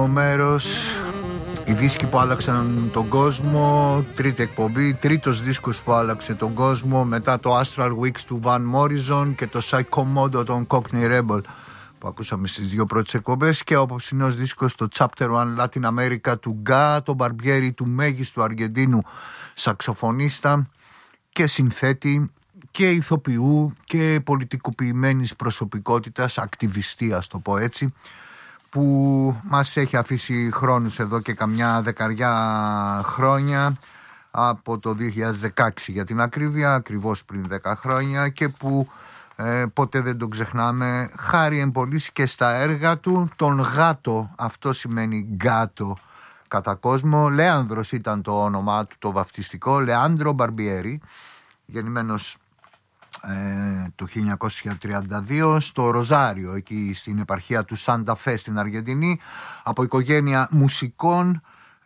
επόμενο μέρος. Οι δίσκοι που άλλαξαν τον κόσμο, τρίτη εκπομπή, τρίτος δίσκος που άλλαξε τον κόσμο, μετά το Astral Weeks του Van Morrison και το Psychomodo των Cockney Rebel που ακούσαμε στις δύο πρώτες εκπομπές, και ο απόψινός δίσκος το Chapter 1 Latin America του Gato Barbieri, του μέγιστου Αργεντίνου σαξοφωνίστα και συνθέτη και ηθοποιού και πολιτικοποιημένης προσωπικότητας, ακτιβιστή ας το πω έτσι, που μας έχει αφήσει χρόνους εδώ και καμιά δεκαριά χρόνια, από το 2016 για την ακρίβεια, ακριβώς πριν 10 χρόνια, και που ποτέ δεν τον ξεχνάμε, χάρη εμπολής και στα έργα του, τον Γάτο, αυτό σημαίνει γκάτο κατά κόσμο. Λέανδρος ήταν το όνομά του, το βαφτιστικό, Λεάντρο Μπαρμπιέρι, γεννημένος το 1932 στο Ροζάριο, εκεί στην επαρχία του Σάντα Φέ στην Αργεντινή, από οικογένεια μουσικών.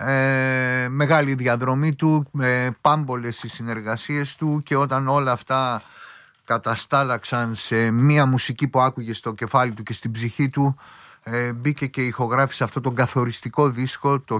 Μεγάλη διαδρομή του, πάμπολες οι συνεργασίες του, και όταν όλα αυτά καταστάλαξαν σε μία μουσική που άκουγε στο κεφάλι του και στην ψυχή του, μπήκε και ηχογράφησε αυτό τον καθοριστικό δίσκο το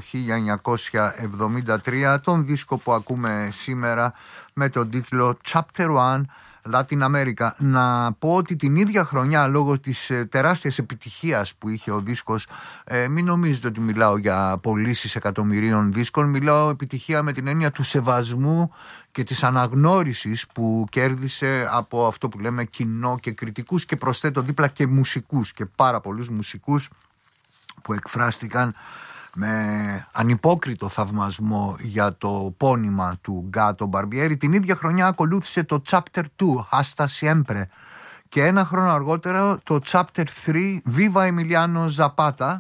1973, τον δίσκο που ακούμε σήμερα με τον τίτλο Chapter 1 Latin America. Να πω ότι την ίδια χρονιά, λόγω της τεράστιας επιτυχίας που είχε ο δίσκος, μην νομίζετε ότι μιλάω για πωλήσεις εκατομμυρίων δίσκων, μιλάω επιτυχία με την έννοια του σεβασμού και της αναγνώρισης που κέρδισε από αυτό που λέμε κοινό και κριτικούς, και προσθέτω δίπλα και μουσικούς, και πάρα πολλούς μουσικούς που εκφράστηκαν με ανυπόκριτο θαυμασμό για το πόνημα του Γκάτο Μπαρμπιέρι. Την ίδια χρονιά ακολούθησε το Chapter 2 Hasta Siempre, και ένα χρόνο αργότερα το Chapter 3 Viva Emiliano Zapata.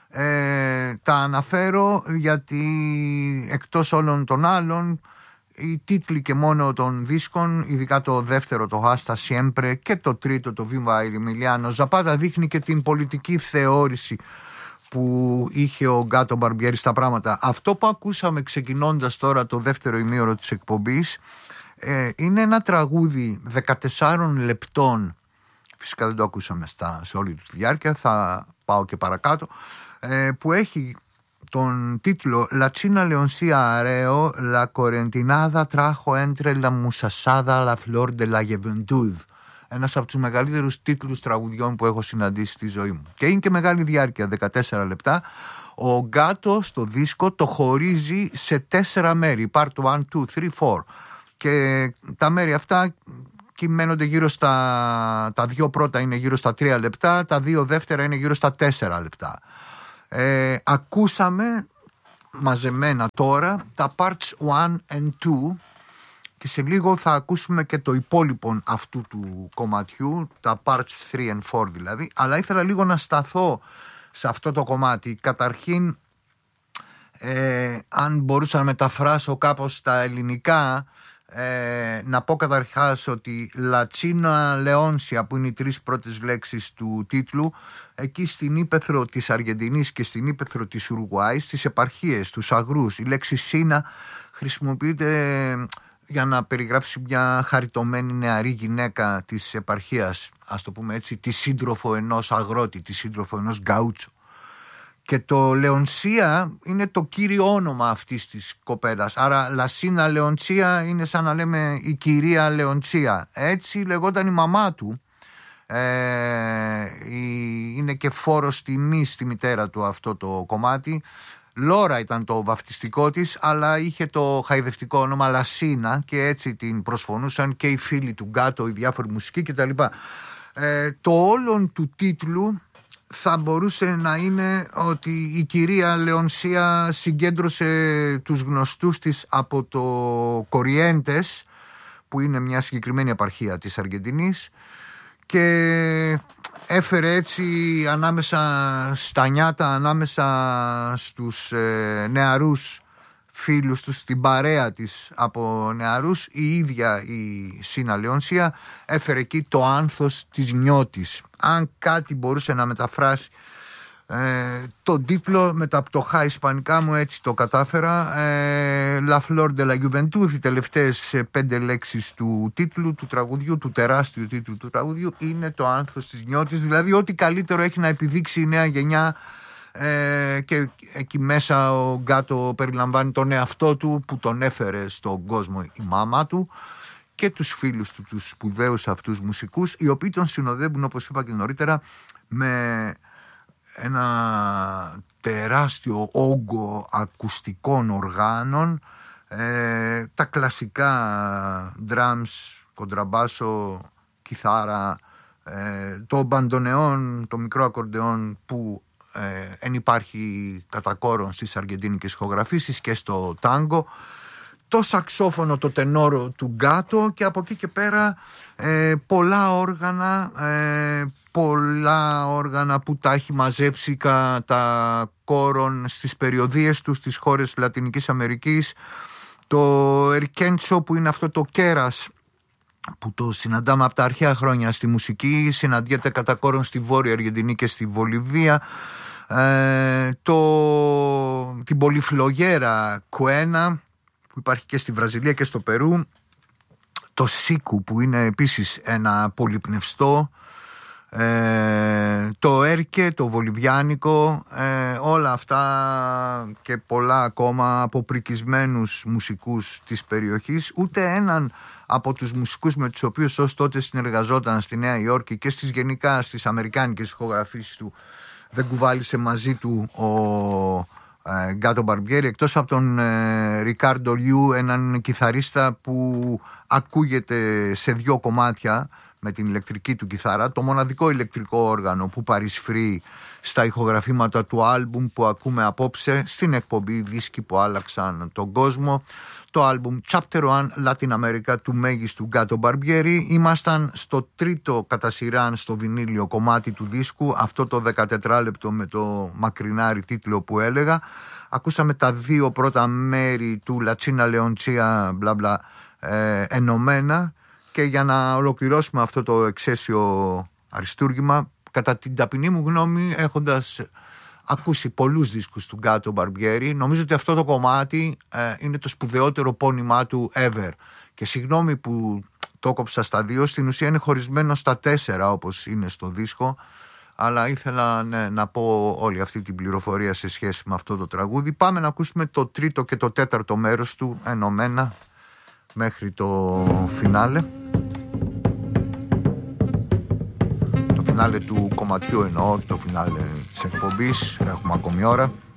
Τα αναφέρω γιατί εκτός όλων των άλλων, οι τίτλοι και μόνο των δίσκων, ειδικά το δεύτερο το Hasta Siempre και το τρίτο το Viva Emiliano Zapata, δείχνει και την πολιτική θεώρηση που είχε ο Γκάτο Μπαρμπιέρι στα πράγματα. Αυτό που ακούσαμε ξεκινώντας τώρα το δεύτερο ημίωρο της εκπομπής είναι ένα τραγούδι 14 λεπτών. Φυσικά δεν το ακούσαμε σε όλη τη διάρκεια, θα πάω και παρακάτω, που έχει τον τίτλο La China Leoncía Areo, La Corentinada trajo entre la musasada la flor de la juventud. Ένας από τους μεγαλύτερους τίτλους τραγουδιών που έχω συναντήσει στη ζωή μου. Και είναι και μεγάλη διάρκεια, 14 λεπτά. Ο Γκάτο στο δίσκο το χωρίζει σε 4 μέρη. Part 1, 2, 3, 4. Και τα μέρη αυτά κυμαίνονται γύρω στα... Τα δύο πρώτα είναι γύρω στα 3 λεπτά. Τα δύο δεύτερα είναι γύρω στα 4 λεπτά. Ακούσαμε μαζεμένα τώρα τα parts 1 and 2, και σε λίγο θα ακούσουμε και το υπόλοιπο αυτού του κομματιού, τα parts 3 and 4 δηλαδή, αλλά ήθελα λίγο να σταθώ σε αυτό το κομμάτι. Καταρχήν, αν μπορούσα να μεταφράσω κάπως στα ελληνικά, να πω καταρχάς ότι La China Leoncía, που είναι οι 3 πρώτες λέξεις του τίτλου, εκεί στην ύπαιθρο της Αργεντινής και στην ύπαιθρο της Ουρουγουάης, στις επαρχίες, τους αγρούς, η λέξη Σίνα χρησιμοποιείται για να περιγράψει μια χαριτωμένη νεαρή γυναίκα της επαρχίας, ας το πούμε έτσι, τη σύντροφο ενός αγρότη, τη σύντροφο ενός γκαούτσο. Και το Λεονσία είναι το κύριο όνομα αυτής της κοπέλας. Άρα Λασίνα Λεονσία είναι σαν να λέμε η κυρία Λεονσία. Έτσι λεγόταν η μαμά του. Είναι και φόρος τιμής στη μητέρα του αυτό το κομμάτι. Λόρα ήταν το βαφτιστικό της, αλλά είχε το χαϊδευτικό όνομα Λασίνα, και έτσι την προσφωνούσαν και οι φίλοι του Γκάτο, οι διάφοροι μουσικοί κτλ. Το όλον του τίτλου θα μπορούσε να είναι ότι η κυρία Λεονσία συγκέντρωσε τους γνωστούς της από το Κοριέντες, που είναι μια συγκεκριμένη επαρχία της Αργεντινής, και έφερε έτσι ανάμεσα στα νιάτα, ανάμεσα στους νεαρούς φίλους τους, στην παρέα της από νεαρούς, η ίδια η Σίνα Λεονσία έφερε εκεί το άνθος της νιώτης. Αν κάτι μπορούσε να μεταφράσει τον τίτλο με τα πτωχά ισπανικά μου, έτσι το κατάφερα. La Flor de la Juventud, οι τελευταίες 5 λέξεις του τίτλου του τραγουδιού, του τεράστιου τίτλου του τραγουδιού, είναι το άνθος της νιώτης, δηλαδή ό,τι καλύτερο έχει να επιδείξει η νέα γενιά και εκεί μέσα ο Γκάτο περιλαμβάνει τον εαυτό του που τον έφερε στον κόσμο η μάμα του και τους φίλους του, τους σπουδαίους αυτούς μουσικούς, οι οποίοι τον συνοδεύουν, όπως είπα και νωρίτερα, με ένα τεράστιο όγκο ακουστικών οργάνων, τα κλασικά drums, κοντραμπάσο, κιθάρα, το μπαντονεόν, το μικρό ακορντεόν που εν υπάρχει κατά κόρον στις αργεντίνικες ηχογραφήσεις και στο τάγκο, το σαξόφωνο, το τενόρο του Γκάτο, και από εκεί και πέρα πολλά όργανα που τα έχει μαζέψει κατά κόρον στις περιοδίες του στις χώρες Λατινικής Αμερικής. Το ερκέντσο, που είναι αυτό το κέρας που το συναντάμε από τα αρχαία χρόνια στη μουσική, συναντιέται κατά κόρον στη Βόρεια Αργεντινή και στη Βολιβία. Την πολυφλογέρα κουένα που υπάρχει και στη Βραζιλία και στο Περού, το σίκου που είναι επίσης ένα πολυπνευστό, το έρκε, το βολιβιάνικο, όλα αυτά και πολλά ακόμα από πρικισμένους μουσικούς της περιοχής. Ούτε έναν από τους μουσικούς με τους οποίους ως τότε συνεργαζόταν στη Νέα Υόρκη και γενικά στις αμερικάνικες ηχογραφήσεις του δεν κουβάλισε μαζί του ο Γκάτο Μπαρμπιέρι, εκτός από τον Ρικάρντο Λιού, έναν κιθαρίστα που ακούγεται σε 2 κομμάτια με την ηλεκτρική του κιθάρα, το μοναδικό ηλεκτρικό όργανο που παρισφρεί στα ηχογραφήματα του άλμπουμ που ακούμε απόψε στην εκπομπή Δίσκοι που άλλαξαν τον κόσμο, το άλμπουμ Chapter 1 Latin America του μέγιστου Γκάτο Μπαρμπιέρι. Ήμασταν στο τρίτο κατά σειράν στο βινίλιο κομμάτι του δίσκου, αυτό το 14 λεπτό με το μακρινάρι τίτλο που έλεγα. Ακούσαμε τα 2 πρώτα μέρη του Λατσίνα Λεοντσία μπλα μπλα ενωμένα, και για να ολοκληρώσουμε αυτό το εξαίσιο αριστούργημα, κατά την ταπεινή μου γνώμη, έχοντας ακούσει πολλούς δίσκους του Γκάτο Μπαρμπιέρι, νομίζω ότι αυτό το κομμάτι είναι το σπουδαιότερο πόνημά του ever. Και συγγνώμη που το κόψα στα 2, στην ουσία είναι χωρισμένο στα 4 όπως είναι στο δίσκο, αλλά ήθελα να πω όλη αυτή την πληροφορία σε σχέση με αυτό το τραγούδι. Πάμε να ακούσουμε το τρίτο και το τέταρτο μέρος του ενωμένα μέχρι το φινάλε. Το φινάλε του κομματιού εννοώ, το φινάλε της εκπομπής, έχουμε ακόμη ώρα.